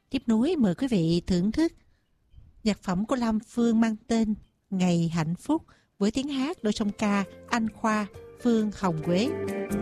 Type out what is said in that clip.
Tiếp nối mời quý vị thưởng thức nhạc phẩm của Lam Phương mang tên Ngày Hạnh Phúc với tiếng hát đôi song ca Anh Khoa, Phương Hồng Quế.